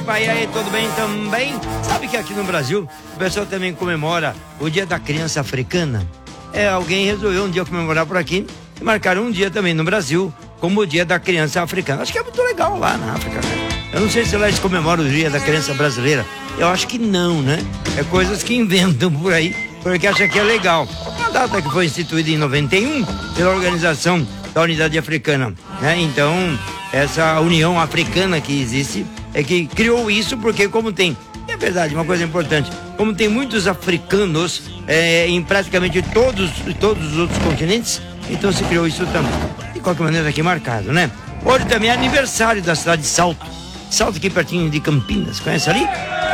Vai aí, tudo bem também? Sabe que aqui no Brasil o pessoal também comemora o Dia da Criança Africana? Alguém resolveu um dia comemorar por aqui e marcaram um dia também no Brasil como o Dia da Criança Africana. Acho que é muito legal lá na África, né? Eu não sei se lá eles comemoram o Dia da Criança Brasileira. Eu acho que não, né? É coisas que inventam por aí, porque acham que é legal. Uma data que foi instituída em 91 pela Organização da Unidade Africana, né? Então, essa União Africana que existe é que criou isso, porque como tem, é verdade, uma coisa importante, como tem muitos africanos em praticamente todos os outros continentes, então se criou isso também. De qualquer maneira, aqui marcado, né? Hoje também é aniversário da cidade de Salto. Salto aqui pertinho de Campinas, conhece ali?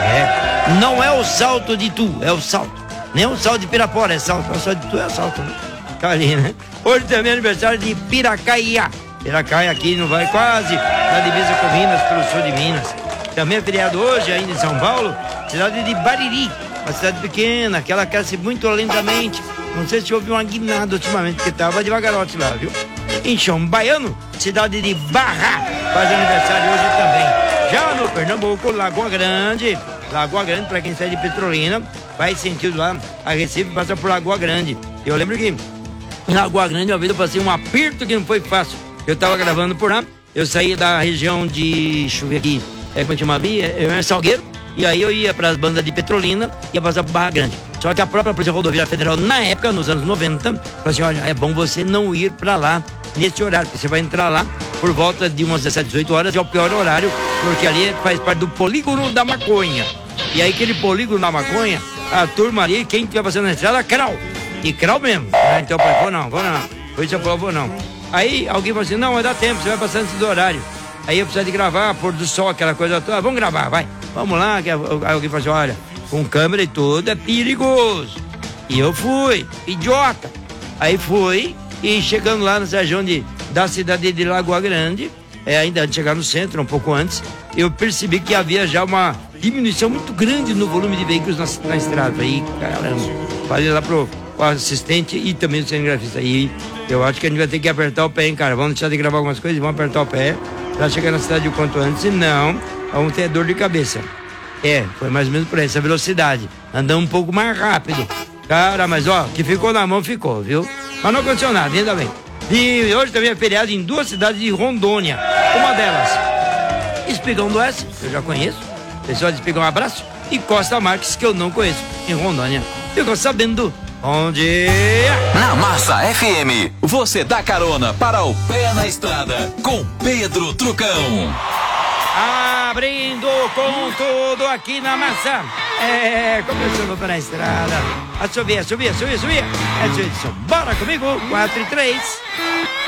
Não é o Salto de Itu, é o Salto. Nem o Salto de Pirapora, é Salto. O Salto de Itu é o Salto, né? Tá ali, né? Hoje também é aniversário de Piracaia. Piracaia aqui no Vale, quase na divisa com Minas, pelo sul de Minas. Também é feriado hoje, ainda em São Paulo, cidade de Bariri, uma cidade pequena, que ela cresce muito lentamente. Não sei se houve uma guinada ultimamente, porque estava devagarote lá, viu? Em Chão Baiano, cidade de Barra, faz aniversário hoje também. Já no Pernambuco, Lagoa Grande, para quem sai de Petrolina, vai sentido lá a Recife, passa por Lagoa Grande. Eu lembro que em Lagoa Grande, uma vez eu passei um aperto que não foi fácil. Eu tava gravando por lá, eu saí da região de, deixa eu ver aqui, como eu chamava, Salgueiro, e aí eu ia para as bandas de Petrolina, ia passar por Barra Grande. Só que a própria Polícia Rodoviária Federal, na época, nos anos 90, falou assim, olha, é bom você não ir para lá nesse horário, porque você vai entrar lá por volta de umas 17, 18 horas, é o pior horário, porque ali faz parte do polígono da maconha. E aí aquele polígono da maconha, a turma ali, quem estiver passando na estrada, crau. E crau mesmo. Então eu falei, vou não. Por isso eu falei, vou não. Aí alguém falou assim, não, vai dar tempo, você vai passar antes do horário. Aí eu preciso de gravar, pôr do sol, aquela coisa toda. Vamos gravar, vai. Vamos lá. Aí alguém falou assim, olha, com câmera e tudo é perigoso. E eu fui, idiota. Aí fui, e chegando lá na região da cidade de Lagoa Grande, ainda antes de chegar no centro, um pouco antes, eu percebi que havia já uma diminuição muito grande no volume de veículos na estrada. Aí, caramba, falei lá pro assistente e também do cinegrafista. Aí eu acho que a gente vai ter que apertar o pé, hein, cara? Vamos deixar de gravar algumas coisas e vamos apertar o pé pra chegar na cidade o quanto antes, senão vamos ter dor de cabeça. Foi mais ou menos por essa velocidade. Andando um pouco mais rápido. Cara, mas ó, que ficou na mão, ficou, viu? Mas não aconteceu nada, ainda bem. E hoje também é feriado em duas cidades de Rondônia. Uma delas, Espigão do Oeste, que eu já conheço. Pessoal de Espigão, um abraço. E Costa Marques, que eu não conheço, em Rondônia. Ficou sabendo? Bom dia! Na Massa FM, você dá carona para o Pé na Estrada com Pedro Trucão. Abrindo com tudo aqui na Massa. Começando o Pé na Estrada. A subir. É isso. Bora comigo, 4 e 3.